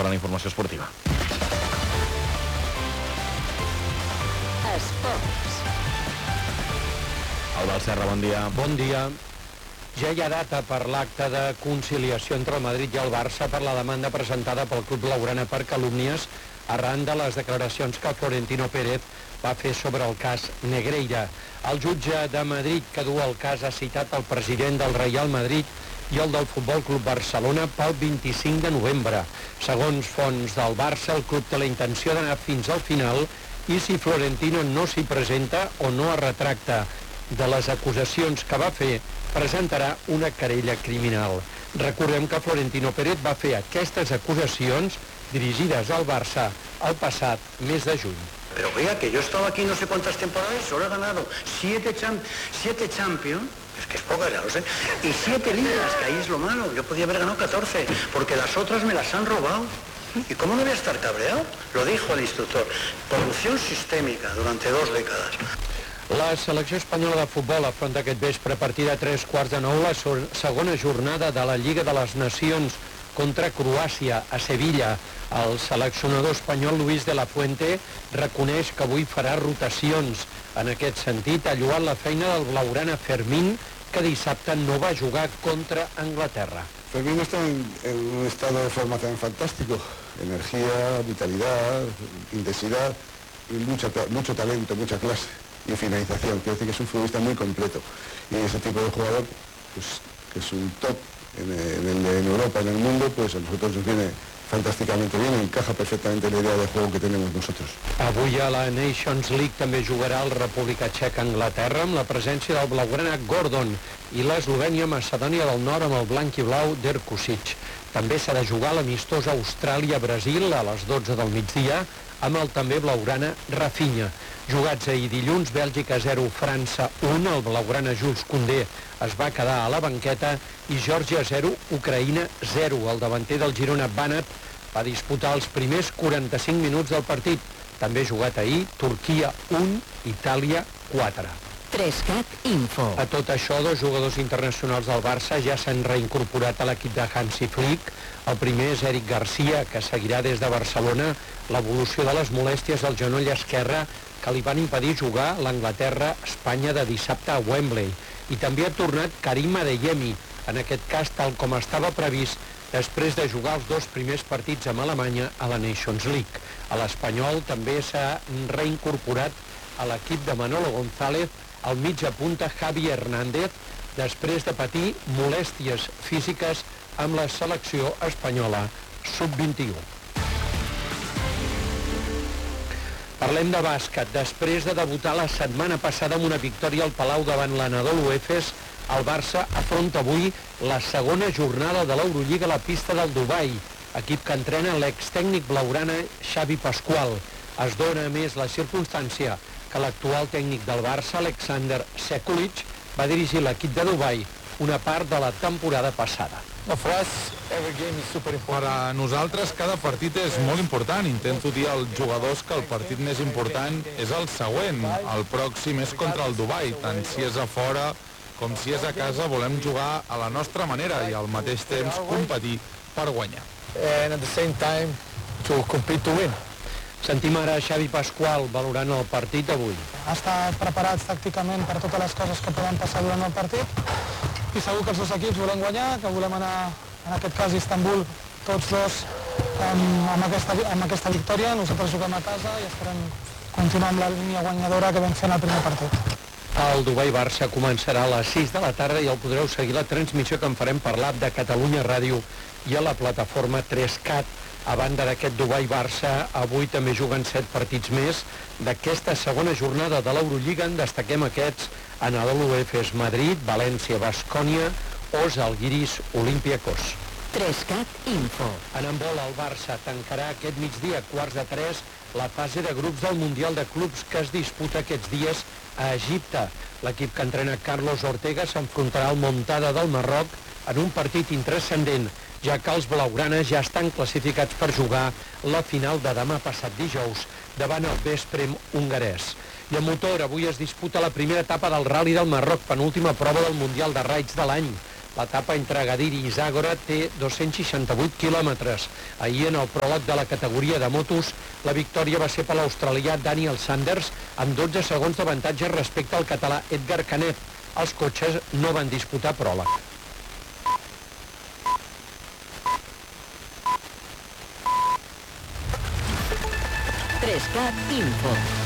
per a la informació esportiva. Esports. Albert Serra, bon dia. Bon dia. Ja hi ha data per l'acte de conciliació entre el Madrid i el Barça per la demanda presentada pel club blaugrana per calúmnies arran de les declaracions que Florentino Pérez va fer sobre el cas Negreira. El jutge de Madrid que du el cas ha citat el president del Real Madrid i el del Futbol Club Barcelona pel 25 de novembre. Segons fonts del Barça, el club té la intenció d'anar fins al final i si Florentino no s'hi presenta o no es retracta de les acusacions que va fer, presentarà una querella criminal. Recordem que Florentino Pérez va fer aquestes acusacions dirigides al Barça el passat mes de juny. Pero oiga, que yo he estado aquí no sé cuántas temporadas, solo he ganado 7 Champions, es que es poca, ya lo sé, y 7 ligas, que ahí es lo malo. Yo podía haber ganado 14, porque las otras me las han robado. ¿Y cómo no voy a estar cabreado? Lo dijo el instructor. Corrupción sistémica durante 2 décadas. La selecció espanyola de futbol afronta aquest vespre a partir de 3:15 la segona jornada de la Lliga de les Nacions contra Croàcia a Sevilla. El seleccionador espanyol Luis de la Fuente reconeix que avui farà rotacions. En aquest sentit, ha lloat la feina del blaugrana Fermín, que dissabte no va jugar contra Anglaterra. Fermín está en un estado de forma tan fantástico. Energía, vitalidad, intensidad y mucho talento, mucha clase y finalización. Quiere decir que es un futbolista muy completo. Y ese tipo de jugador, pues, que es un top en Europa, en el mundo, pues a nosotros nos viene fantàsticament bien, encaja perfectament la idea de juego que tenemos nosotros. Avui a la Nations League també jugarà el República Txeca Anglaterra amb la presència del blaugrana Gordon i l'Eslovènia Macedònia del Nord amb el blanc i blau d'Erkusic. També s'ha de jugar l'amistós Austràlia-Brasil a les 12 del migdia amb el també blaugrana Rafinha. Jugats ahir dilluns, Bèlgica 0, França 1, el blaugrana Jules Koundé es va quedar a la banqueta i Geòrgia 0, Ucraïna 0. El davanter del Girona, Banat, va disputar els primers 45 minuts del partit. També jugat ahir, Turquia 1, Itàlia 4. 3CAT Info. A tot això, 2 jugadors internacionals del Barça ja s'han reincorporat a l'equip de Hansi Flick. El primer és Eric Garcia, que seguirà des de Barcelona l'evolució de les molèsties al genoll esquerre que li van impedir jugar l'Anglaterra-Espanya de dissabte a Wembley. I també ha tornat Karim Adeyemi, en aquest cas tal com estava previst, després de jugar els 2 primers partits amb Alemanya a la Nations League. A l'Espanyol també s'ha reincorporat a l'equip de Manolo González el mitja punta Javi Hernández, després de patir molèsties físiques amb la selecció espanyola sub-21. Parlem de bàsquet. Després de debutar la setmana passada amb una victòria al Palau davant l'Anadolu Efes, el Barça afronta avui la segona jornada de l'Eurolliga a la pista del Dubai, equip que entrena l'extècnic blaugrana Xavi Pascual. Es dona, a més, la circumstància que l'actual tècnic del Barça, Alexander Sekulic, va dirigir l'equip de Dubai una part de la temporada passada. Per a nosaltres cada partit és molt important. Intento dir als jugadors que el partit més important és el següent. El pròxim és contra el Dubai. Tant si és a fora com si és a casa volem jugar a la nostra manera i al mateix temps competir per guanyar. Sentim ara Xavi Pascual valorant el partit d'avui. Estar preparats tàcticament per totes les coses que poden passar durant el partit i segur que els 2 equips volem guanyar, que volem anar, en aquest cas, a Istanbul, tots 2 amb aquesta victòria. Nosaltres juguem a casa i esperem continuar amb la línia guanyadora que vam fer en el primer partit. El Dubai-Barça començarà a les 6 de la tarda i el podreu seguir la transmissió que en farem per l'app de Catalunya Ràdio i a la plataforma 3CAT. A banda d'aquest Dubai-Barça, avui també juguen 7 partits més. D'aquesta segona jornada de l'Eurolliga en destaquem aquests: Anadolu Efes Madrid, València Baskònia o Žalgiris Olympiacos. 3CAT Info. En handbol, el Barça tancarà aquest migdia a 2:45 la fase de grups del Mundial de Clubs que es disputa aquests dies a Egipte. L'equip que entrena Carlos Ortega s'enfrontarà al Montada del Marroc en un partit intranscendent, ja que els blaugranes ja estan classificats per jugar la final de demà passat dijous davant el Vesprem hongarès. I en motor, avui es disputa la primera etapa del Rally del Marroc, penúltima prova del Mundial de Raids de l'any. L'etapa entre Agadir i Zàgora té 268 quilòmetres. Ahir, en el pròleg de la categoria de motos, la victòria va ser per l'australià Daniel Sanders, amb 12 segons d'avantatge respecte al català Edgar Canet. Els cotxes no van disputar pròleg. Trescat Info.